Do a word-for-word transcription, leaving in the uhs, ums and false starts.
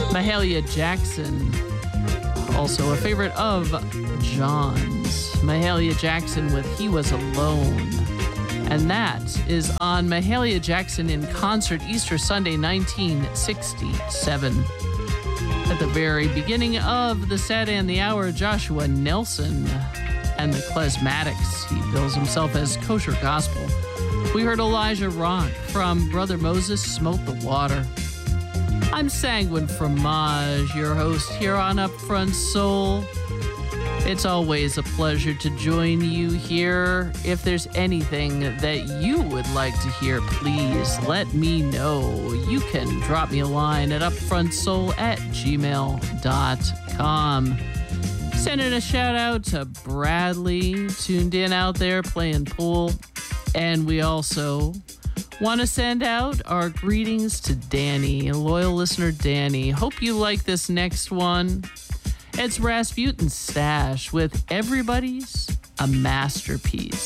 Mahalia Jackson, also a favorite of John's. Mahalia Jackson with He Was Alone. And that is on Mahalia Jackson in Concert, Easter Sunday, nineteen sixty-seven. At the very beginning of the set and the hour, Joshua Nelson and the Klezmatics. He bills himself as kosher gospel. We heard Elijah Rock from Brother Moses Smote the Water. I'm Sanguine Fromage, your host here on Upfront Soul. It's always a pleasure to join you here. If there's anything that you would like to hear, please let me know. You can drop me a line at upfrontsoul at gmail dot com. Sending a shout out to Bradley, tuned in out there playing pool. And we also want to send out our greetings to Danny, a loyal listener, Danny. Hope you like this next one. It's Rasputin Stash with Everybody's a Masterpiece.